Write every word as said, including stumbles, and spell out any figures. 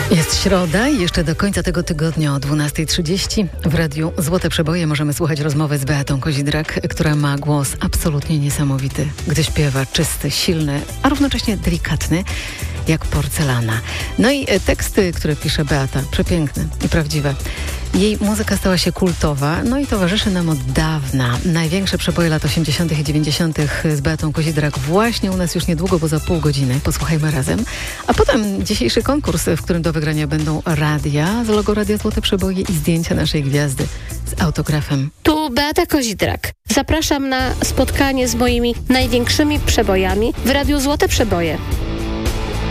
Jest środa i jeszcze do końca tego tygodnia o dwunasta trzydzieści w radiu Złote Przeboje możemy słuchać rozmowy z Beatą Kozidrak, która ma głos absolutnie niesamowity, gdy śpiewa czysty, silny, a równocześnie delikatny, jak porcelana. No i teksty, które pisze Beata, przepiękne i prawdziwe. Jej muzyka stała się kultowa, no i towarzyszy nam od dawna. Największe przeboje lat osiemdziesiątych i dziewięćdziesiątych z Beatą Kozidrak właśnie u nas już niedługo, bo za pół godziny. Posłuchajmy razem. A potem dzisiejszy konkurs, w którym do wygrania będą radia z logo Radia Złote Przeboje i zdjęcia naszej gwiazdy z autografem. Tu Beata Kozidrak. Zapraszam na spotkanie z moimi największymi przebojami w Radiu Złote Przeboje.